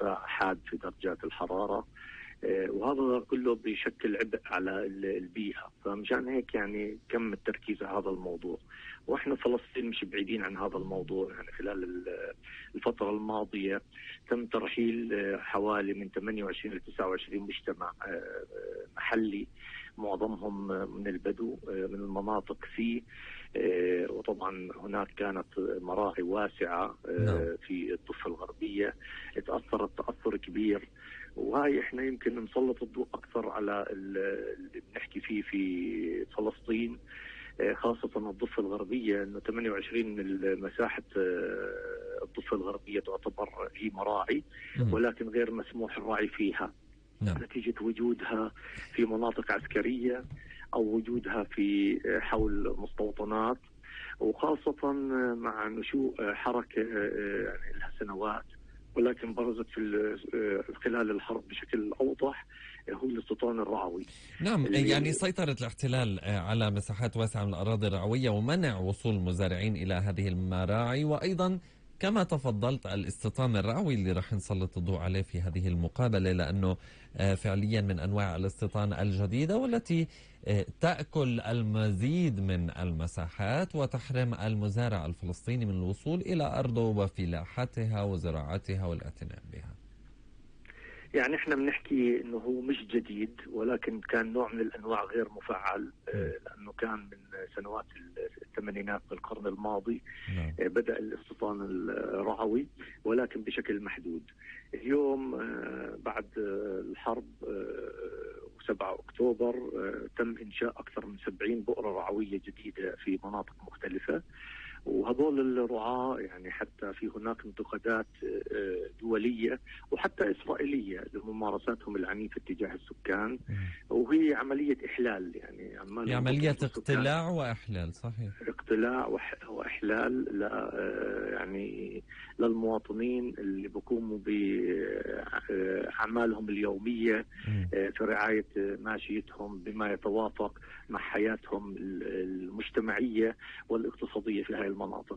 ارتفاع حاد في درجات الحرارة، وهذا كله بيشكل عبء على البيئة. فمشان هيك يعني كم التركيز على هذا الموضوع. واحنا فلسطين مش بعيدين عن هذا الموضوع. يعني خلال الفترة الماضية تم ترحيل حوالي من 28 ل 29 مجتمع محلي، معظمهم من البدو من المناطق سي. وطبعا هناك كانت مراعي واسعة في الضفة الغربية تأثرت تأثر كبير. وهاي احنا يمكن نسلط الضوء اكثر على اللي بنحكي فيه في فلسطين، خاصة الضفة الغربية، انه 28 من مساحة الضفة الغربية تعتبر هي مراعي، ولكن غير مسموح الرعي فيها نتيجة وجودها في مناطق عسكرية او وجودها في حول مستوطنات، وخاصة مع نشوء حركة يعني لها سنوات ولكن برزت في خلال الحرب بشكل أوضح، هو الاستيطان الرعوي. نعم، يعني سيطرة الاحتلال على مساحات واسعة من الأراضي الرعوية ومنع وصول المزارعين إلى هذه المراعي، وأيضا كما تفضلت الاستيطان الرعوي اللي راح نسلط الضوء عليه في هذه المقابلة، لأنه فعليا من أنواع الاستيطان الجديدة والتي تأكل المزيد من المساحات وتحرم المزارع الفلسطيني من الوصول إلى أرضه وفلاحتها وزراعتها والاعتناء بها. يعني احنا بنحكي انه هو مش جديد، ولكن كان نوع من الانواع غير مفعل، لانه كان من سنوات الثمانينات من القرن الماضي بدأ الاستيطان الرعوي، ولكن بشكل محدود. اليوم بعد الحرب و7 أكتوبر تم إنشاء أكثر من 70 بؤرة رعوية جديدة في مناطق مختلفة، وهذول الرعاة يعني حتى في هناك انتقادات دولية وحتى إسرائيلية لممارساتهم العنيفة تجاه السكان، وهي عملية إحلال، يعني عملية اقتلاع وإحلال. صحيح، اقتلاع وإحلال يعني للمواطنين اللي بيقوموا بأعمالهم اليومية في رعاية ماشيتهم بما يتوافق مع حياتهم المجتمعية والاقتصادية في هذه المناطق.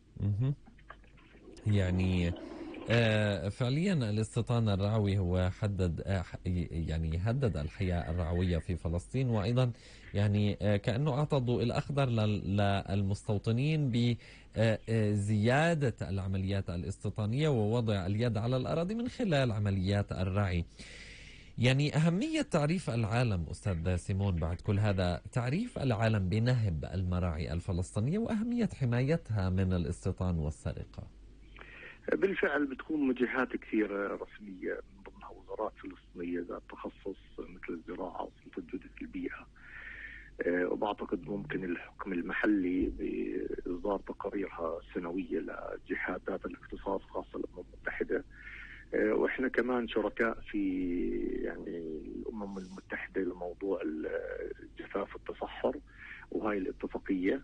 يعني فعليا الاستيطان الرعوي هو يعني هدد الحياة الرعوية في فلسطين، وأيضا يعني كأنه أعطى الضوء الأخضر للمستوطنين بزيادة العمليات الاستيطانية ووضع اليد على الأراضي من خلال عمليات الرعي. يعني أهمية تعريف العالم أستاذ سيمون بعد كل هذا، تعريف العالم بنهب المراعي الفلسطينية وأهمية حمايتها من الاستيطان والسرقة. بالفعل بتكون جهات كثيرة رسمية من ضمنها وزارات فلسطينية ذات تخصص مثل الزراعة وسلطة جودة البيئة، وبعتقد ممكن الحكم المحلي بإصدار تقاريرها السنوية لجهات ذات الاختصاص خاصة الأمم المتحدة. واحنا كمان شركاء في يعني الأمم المتحدة لموضوع الجفاف والتصحر وهاي الاتفاقية،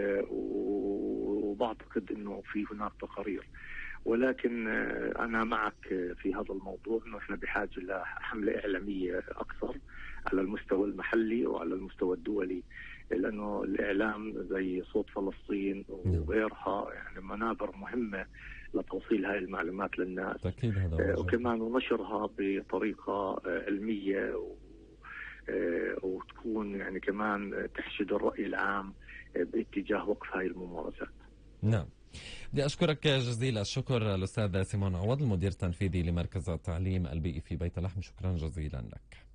وبعتقد انه في هناك تقارير، ولكن انا معك في هذا الموضوع انه احنا بحاجة لحملة اعلامية اكثر على المستوى المحلي وعلى المستوى الدولي، لانه الاعلام زي صوت فلسطين وغيرها يعني منابر مهمة لتوصيل هاي المعلومات للناس، وكمان ونشرها بطريقة علمية وتكون يعني كمان تحشد الرأي العام باتجاه وقف هاي الممارسات. نعم، بدي أشكرك جزيل الشكر الأستاذ سيمون عوض، المدير التنفيذي لمركز التعليم البيئي في بيت لحم. شكرا جزيلا لك.